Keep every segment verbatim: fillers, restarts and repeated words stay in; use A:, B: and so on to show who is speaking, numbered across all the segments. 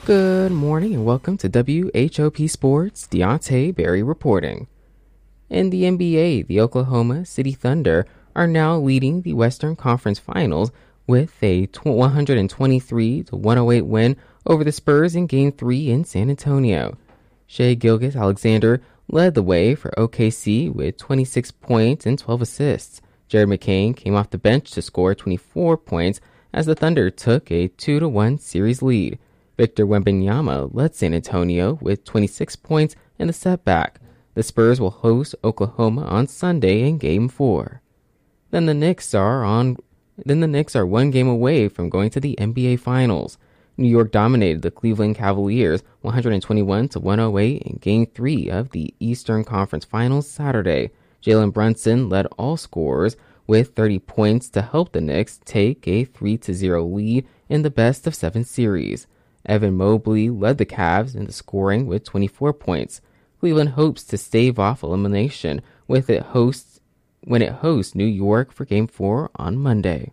A: Good morning and welcome to W H O P Sports. Deontay Berry reporting. In the N B A, the Oklahoma City Thunder are now leading the Western Conference Finals with a one hundred twenty-three to one oh eight win over the Spurs in Game three in San Antonio. Shai Gilgeous-Alexander led the way for O K C with twenty-six points and twelve assists. Jared McCain came off the bench to score twenty-four points as the Thunder took a two to one series lead. Victor Wembanyama led San Antonio with twenty-six points in the setback. The Spurs will host Oklahoma on Sunday in Game four. Then the Knicks are on. Then the Knicks are one game away from going to the N B A Finals. New York dominated the Cleveland Cavaliers one hundred twenty-one to one oh eight in Game three of the Eastern Conference Finals Saturday. Jalen Brunson led all scorers with thirty points to help the Knicks take a three to zero lead in the best of seven series. Evan Mobley led the Cavs in the scoring with twenty-four points. Cleveland hopes to stave off elimination with it hosts when it hosts New York for Game four on Monday.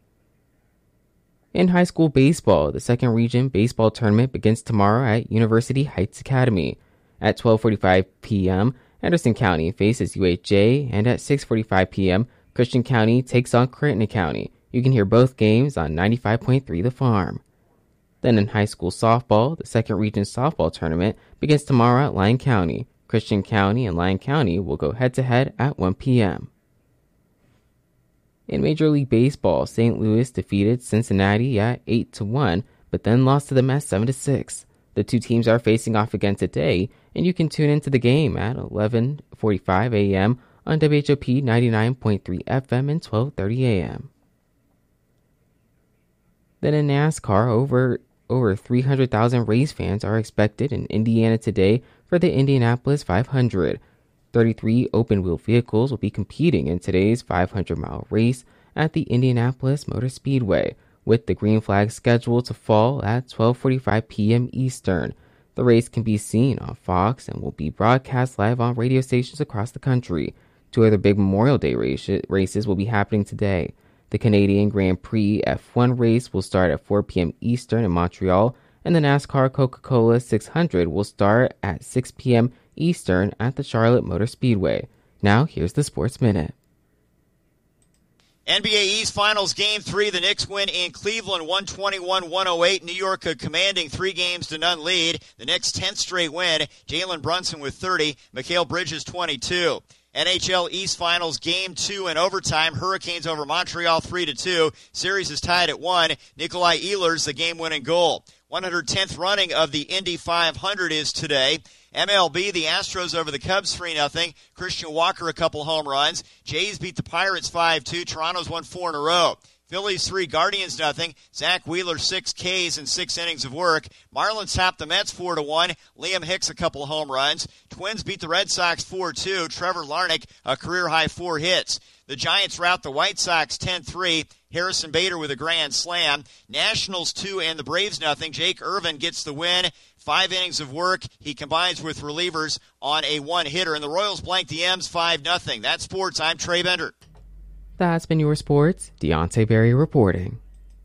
A: In high school baseball, the second region baseball tournament begins tomorrow at University Heights Academy. At twelve forty-five p.m., Anderson County faces U H A, and at six forty-five p.m., Christian County takes on Creighton County. You can hear both games on ninety-five point three The Farm. Then in high school softball, the second region softball tournament begins tomorrow at Lyon County. Christian County and Lyon County will go head-to-head at one p.m. In Major League Baseball, Saint Louis defeated Cincinnati at eight to one, but then lost to them at seven to six. The two teams are facing off again today, and you can tune into the game at eleven forty-five a.m. on W H O P ninety-nine point three F M and twelve thirty a.m. Then in NASCAR, over Over three hundred thousand race fans are expected in Indiana today for the Indianapolis five hundred. thirty-three open-wheel vehicles will be competing in today's five hundred mile race at the Indianapolis Motor Speedway, with the green flag scheduled to fall at twelve forty-five p.m. Eastern. The race can be seen on Fox and will be broadcast live on radio stations across the country. Two other big Memorial Day races will be happening today. The Canadian Grand Prix F one race will start at four p.m. Eastern in Montreal, and the NASCAR Coca-Cola six hundred will start at six p.m. Eastern at the Charlotte Motor Speedway. Now, here's the Sports Minute.
B: N B A East Finals Game three, the Knicks win in Cleveland one twenty-one to one oh eight. New York a commanding three games to none lead. The Knicks' tenth straight win. Jalen Brunson with thirty, Mikal Bridges twenty-two. N H L East Finals Game two in overtime. Hurricanes over Montreal three to two. Series is tied at one. Nikolai Ehlers the game-winning goal. one hundred tenth running of the Indy five hundred is today. M L B, the Astros over the Cubs three nothing. Christian Walker a couple home runs. Jays beat the Pirates five two. Toronto's won four in a row. Phillies three, Guardians nothing. Zach Wheeler six Ks and six innings of work. Marlins topped the Mets four to one. Liam Hicks a couple home runs. Twins beat the Red Sox four two. Trevor Larnach a career-high four hits. The Giants rout the White Sox ten three. Harrison Bader with a grand slam. Nationals two and the Braves nothing. Jake Irvin gets the win. Five innings of work. He combines with relievers on a one-hitter. And the Royals blank the M's five nothing. That's sports. I'm Trey Bender.
A: That's been your sports. Deontay Berry reporting.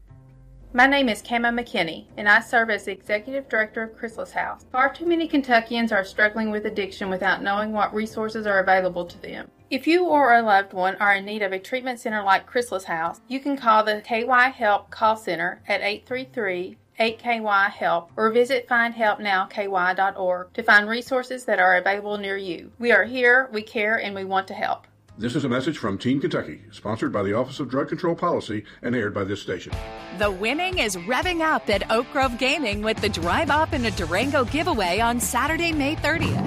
C: My name is Kama McKinney, and I serve as the Executive Director of Chrysalis House. Far too many Kentuckians are struggling with addiction without knowing what resources are available to them. If you or a loved one are in need of a treatment center like Chrysalis House, you can call the K Y Help call center at eight three three, eight K Y HELP or visit find help now K Y dot org to find resources that are available near you. We are here, we care, and we want to help.
D: This is a message from Team Kentucky, sponsored by the Office of Drug Control Policy and aired by this station.
E: The winning is revving up at Oak Grove Gaming with the Drive Up in a Durango giveaway on Saturday, May thirtieth.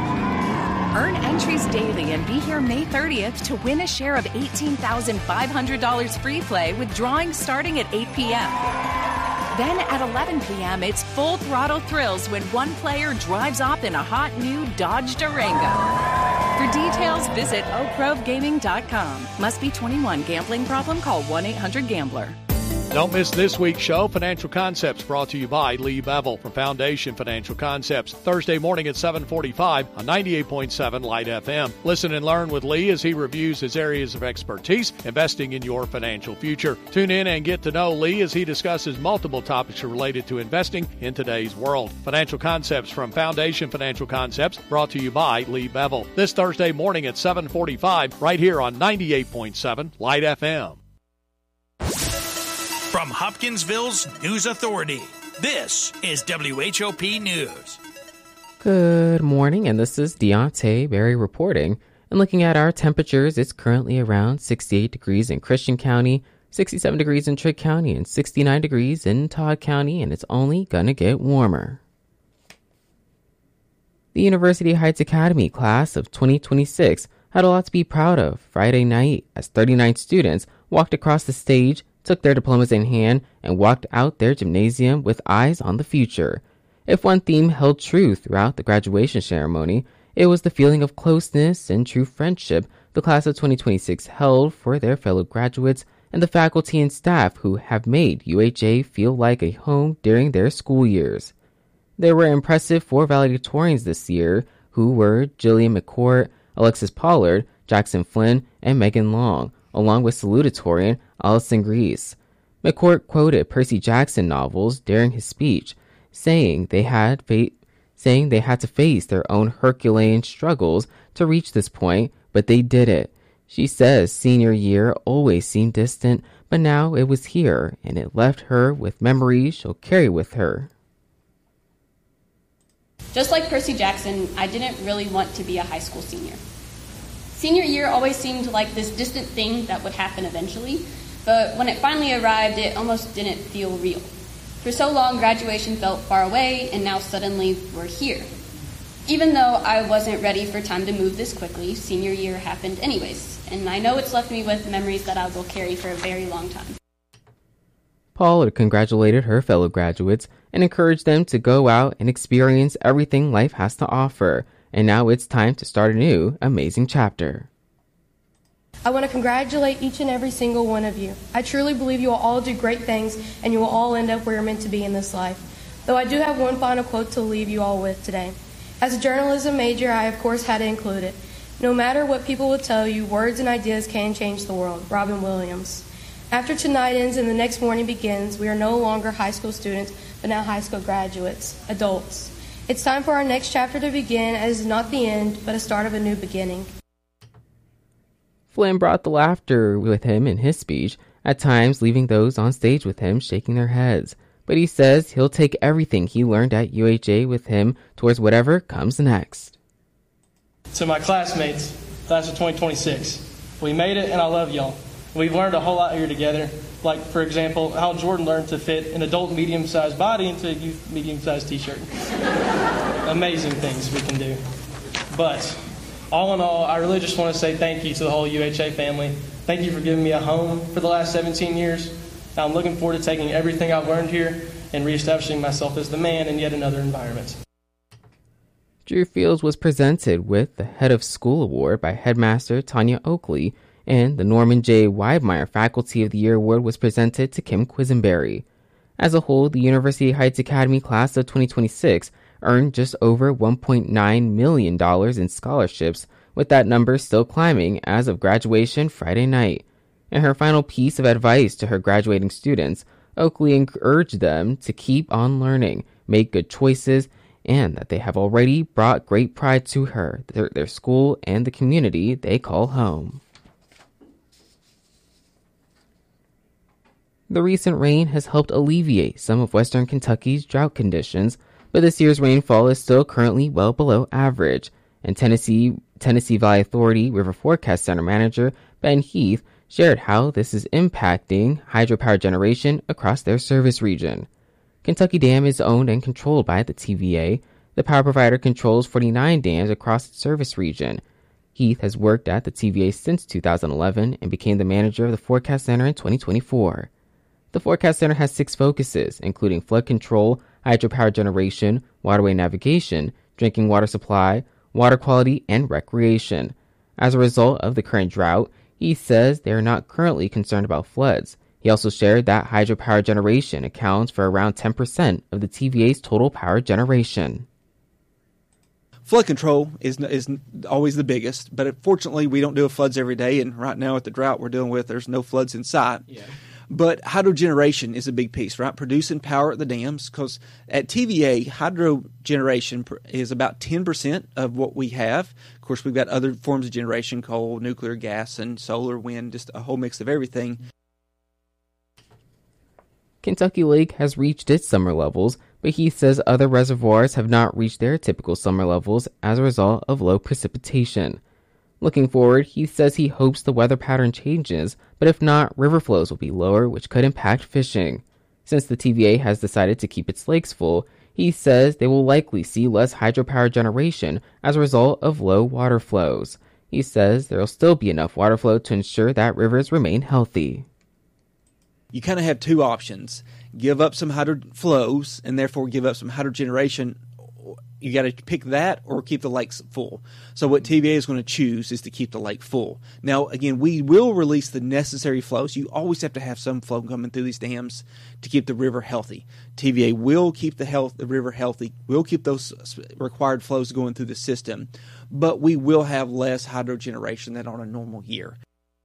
E: Earn entries daily and be here May thirtieth to win a share of eighteen thousand five hundred dollars free play with drawings starting at eight p.m. Then at eleven p.m., it's full throttle thrills when one player drives off in a hot new Dodge Durango. For details, visit oak grove gaming dot com. Must be twenty-one. Gambling problem? Call one eight hundred gambler.
F: Don't miss this week's show, Financial Concepts, brought to you by Lee Bevel from Foundation Financial Concepts, Thursday morning at seven forty-five on ninety-eight point seven Light F M. Listen and learn with Lee as he reviews his areas of expertise, investing in your financial future. Tune in and get to know Lee as he discusses multiple topics related to investing in today's world. Financial Concepts from Foundation Financial Concepts, brought to you by Lee Bevel. This Thursday morning at seven forty-five, right here on ninety-eight point seven Light F M.
G: From Hopkinsville's News Authority, this is W H O P News.
A: Good morning, and this is Deontay Berry reporting. And looking at our temperatures, it's currently around sixty-eight degrees in Christian County, sixty-seven degrees in Trigg County, and sixty-nine degrees in Todd County, and it's only gonna get warmer. The University Heights Academy class of twenty twenty-six had a lot to be proud of Friday night as thirty-nine students walked across the stage, took their diplomas in hand, and walked out their gymnasium with eyes on the future. If one theme held true throughout the graduation ceremony, it was the feeling of closeness and true friendship the class of twenty twenty-six held for their fellow graduates and the faculty and staff who have made U H A feel like a home during their school years. There were impressive four valedictorians this year, who were Jillian McCourt, Alexis Pollard, Jackson Flynn, and Megan Long, along with salutatorian Allison Grease. McCourt quoted Percy Jackson novels during his speech, saying they had fa- saying they had to face their own Herculean struggles to reach this point, but they did it. She says senior year always seemed distant, but now it was here, and it left her with memories she'll carry with her.
H: Just like Percy Jackson, I didn't really want to be a high school senior. Senior year always seemed like this distant thing that would happen eventually, but when it finally arrived, it almost didn't feel real. For so long, graduation felt far away, and now suddenly we're here. Even though I wasn't ready for time to move this quickly, senior year happened anyways, and I know it's left me with memories that I will carry for a very long time.
A: Paul congratulated her fellow graduates and encouraged them to go out and experience everything life has to offer, and now it's time to start a new, amazing chapter.
I: I want to congratulate each and every single one of you. I truly believe you will all do great things and you will all end up where you're meant to be in this life. Though I do have one final quote to leave you all with today. As a journalism major, I of course had to include it. No matter what people will tell you, words and ideas can change the world. Robin Williams. After tonight ends and the next morning begins, we are no longer high school students, but now high school graduates, adults. It's time for our next chapter to begin, as it's not the end, but a start of a new beginning.
A: Flynn brought the laughter with him in his speech, at times leaving those on stage with him shaking their heads. But he says he'll take everything he learned at U H A with him towards whatever comes next.
J: To my classmates, class of twenty twenty-six, we made it and I love y'all. We've learned a whole lot here together. Like, for example, how Jordan learned to fit an adult medium-sized body into a youth medium-sized t-shirt. Amazing things we can do. But all in all, I really just want to say thank you to the whole U H A family. Thank you for giving me a home for the last seventeen years. I'm looking forward to taking everything I've learned here and reestablishing myself as the man in yet another environment.
A: Drew Fields was presented with the Head of School Award by Headmaster Tanya Oakley, and the Norman J. Weidmeyer Faculty of the Year Award was presented to Kim Quisenberry. As a whole, the University Heights Academy class of twenty twenty-six earned just over one point nine million dollars in scholarships, with that number still climbing as of graduation Friday night. In her final piece of advice to her graduating students, Oakley urged them to keep on learning, make good choices, and that they have already brought great pride to her, their, their school, and the community they call home. The recent rain has helped alleviate some of Western Kentucky's drought conditions, but this year's rainfall is still currently well below average, and Tennessee Tennessee Valley Authority River Forecast Center Manager Ben Heath shared how this is impacting hydropower generation across their service region. Kentucky Dam is owned and controlled by the T V A. The power provider controls forty-nine dams across its service region. Heath has worked at the T V A since two thousand eleven and became the manager of the Forecast Center in twenty twenty-four. The Forecast Center has six focuses, including flood control, hydropower generation, waterway navigation, drinking water supply, water quality, and recreation. As a result of the current drought, he says they are not currently concerned about floods. He He also shared that hydropower generation accounts for around ten percent of the T V A's total power generation.
K: Flood control is is always the biggest, but fortunately we don't deal with floods every day, and right now at the drought we're dealing with, there's no floods in sight. Yeah. But hydro generation is a big piece, right? Producing power at the dams, because at T V A, hydro generation is about ten percent of what we have. Of course, we've got other forms of generation, coal, nuclear, gas, and solar, wind, just a whole mix of everything.
A: Kentucky Lake has reached its summer levels, but he says other reservoirs have not reached their typical summer levels as a result of low precipitation. Looking forward, he says he hopes the weather pattern changes, but if not, river flows will be lower, which could impact fishing. Since the T V A has decided to keep its lakes full, he says they will likely see less hydropower generation as a result of low water flows. He says there will still be enough water flow to ensure that rivers remain healthy.
K: You kind of have two options. Give up some hydro flows and therefore give up some hydro generation. You got to pick that or keep the lakes full. So what T V A is going to choose is to keep the lake full. Now, again, we will release the necessary flows. You always have to have some flow coming through these dams to keep the river healthy. T V A will keep the health the river healthy. We'll keep those required flows going through the system. But we will have less hydro generation than on a normal year.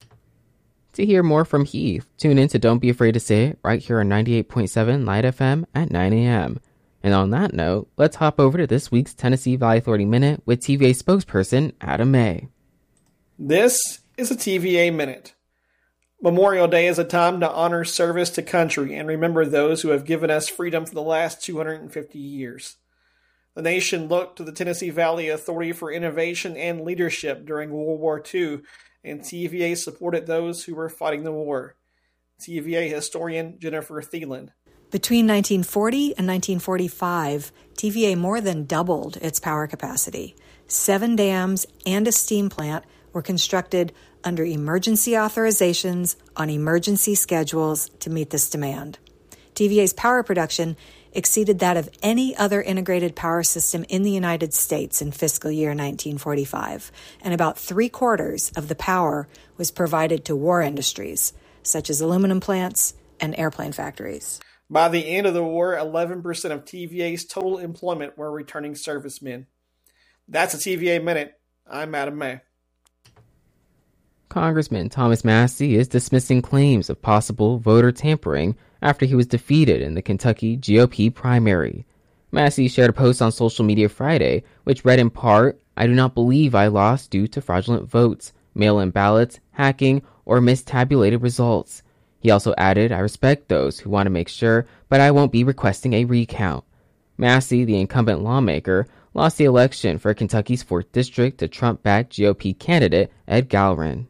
A: To hear more from Heath, tune in to Don't Be Afraid to Say It right here on ninety-eight point seven Light F M at nine a.m. And on that note, let's hop over to this week's Tennessee Valley Authority Minute with T V A spokesperson Adam May.
L: This is a T V A Minute. Memorial Day is a time to honor service to country and remember those who have given us freedom for the last two hundred fifty years. The nation looked to the Tennessee Valley Authority for innovation and leadership during World War Two, and T V A supported those who were fighting the war. T V A historian Jennifer Thielen.
M: Between nineteen forty and nineteen forty-five, T V A more than doubled its power capacity. Seven dams and a steam plant were constructed under emergency authorizations on emergency schedules to meet this demand. T V A's power production exceeded that of any other integrated power system in the United States in fiscal year nineteen forty-five, and about three-quarters of the power was provided to war industries, such as aluminum plants and airplane factories.
L: By the end of the war, eleven percent of T V A's total employment were returning servicemen. That's a T V A Minute. I'm Adam May.
A: Congressman Thomas Massie is dismissing claims of possible voter tampering after he was defeated in the Kentucky G O P primary. Massie shared a post on social media Friday, which read in part, "I do not believe I lost due to fraudulent votes, mail-in ballots, hacking, or mistabulated results." He also added, "I respect those who want to make sure, but I won't be requesting a recount." Massie, the incumbent lawmaker, lost the election for Kentucky's fourth District to Trump-backed G O P candidate Ed Gowron.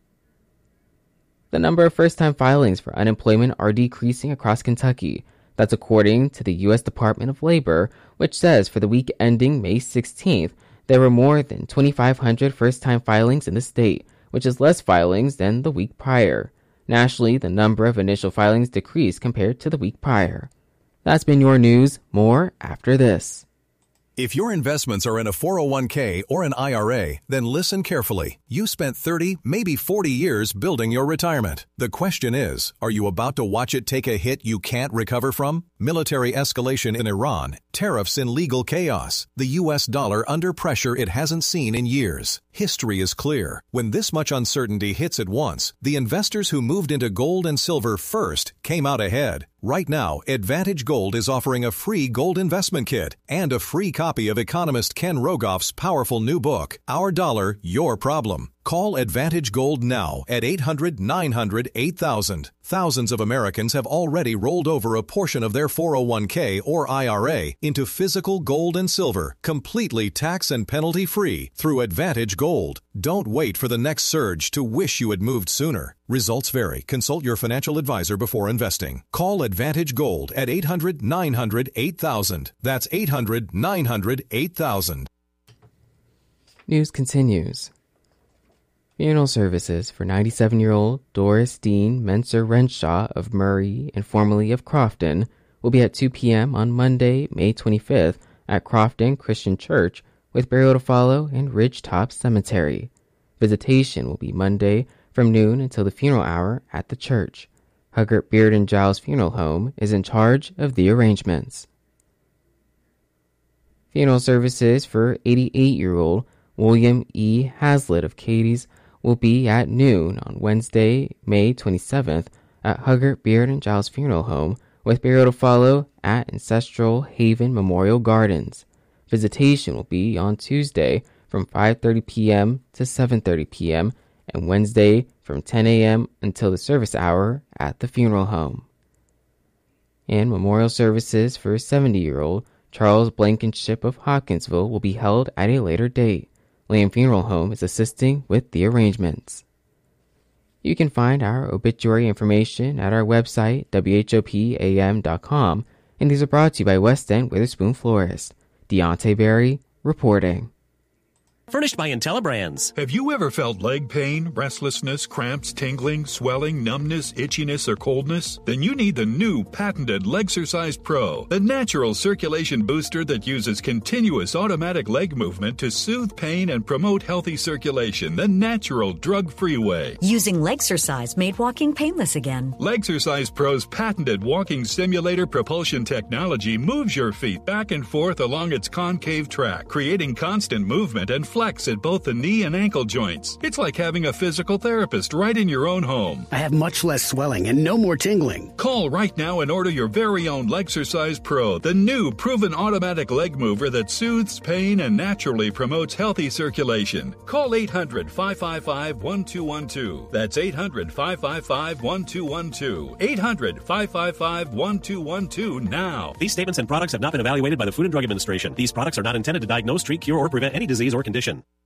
A: The number of first-time filings for unemployment are decreasing across Kentucky. That's according to the U S Department of Labor, which says for the week ending May sixteenth, there were more than twenty-five hundred first-time filings in the state, which is less filings than the week prior. Nationally, the number of initial filings decreased compared to the week prior. That's been your news. More after this.
N: If your investments are in a four oh one k or an I R A, then listen carefully. You spent thirty, maybe forty years building your retirement. The question is, are you about to watch it take a hit you can't recover from? Military escalation in Iran, tariffs in legal chaos, the U S dollar under pressure it hasn't seen in years. History is clear. When this much uncertainty hits at once, the investors who moved into gold and silver first came out ahead. Right now, Advantage Gold is offering a free gold investment kit and a free copy of economist Ken Rogoff's powerful new book, Our Dollar, Your Problem. Call Advantage Gold now at eight hundred, nine hundred, eight thousand. Thousands of Americans have already rolled over a portion of their four oh one k or I R A into physical gold and silver, completely tax and penalty free through Advantage Gold. Don't wait for the next surge to wish you had moved sooner. Results vary. Consult your financial advisor before investing. Call Advantage Gold at eight hundred, nine hundred, eight thousand. That's eight hundred, nine hundred, eight thousand.
A: News continues. Funeral services for ninety-seven-year-old Doris Dean Menser Renshaw of Murray and formerly of Crofton will be at two p.m. on Monday, May twenty-fifth at Crofton Christian Church, with burial to follow in Ridgetop Cemetery. Visitation will be Monday from noon until the funeral hour at the church. Huggart Beard and Giles Funeral Home is in charge of the arrangements. Funeral services for eighty-eight-year-old William E. Hazlitt of Cadiz will be at noon on Wednesday, May twenty-seventh at Huggart Beard and Giles Funeral Home, with burial to follow at Ancestral Haven Memorial Gardens. Visitation will be on Tuesday from five thirty p.m. to seven thirty p.m. and Wednesday from ten a.m. until the service hour at the funeral home. And memorial services for seventy-year-old Charles Blankenship of Hawkinsville will be held at a later date. Lamb Funeral Home is assisting with the arrangements. You can find our obituary information at our website, w h o p a m dot com, and these are brought to you by West End Witherspoon Florist. Deontay Berry, reporting.
O: Furnished by IntelliBrands.
P: Have you ever felt leg pain, restlessness, cramps, tingling, swelling, numbness, itchiness, or coldness? Then you need the new patented Legsercise Pro, the natural circulation booster that uses continuous automatic leg movement to soothe pain and promote healthy circulation the natural, drug-free way.
Q: Using Legsercise made walking painless again.
P: Legsercise Pro's patented walking simulator propulsion technology moves your feet back and forth along its concave track, creating constant movement and flex at both the knee and ankle joints. It's like having a physical therapist right in your own home.
R: I have much less swelling and no more tingling.
P: Call right now and order your very own Legsercise Pro, the new proven automatic leg mover that soothes pain and naturally promotes healthy circulation. Call eight hundred, five five five, one two one two. That's eight hundred, five five five, one two one two. eight hundred, five five five, one two one two now.
O: These statements and products have not been evaluated by the Food and Drug Administration. These products are not intended to diagnose, treat, cure, or prevent any disease or condition.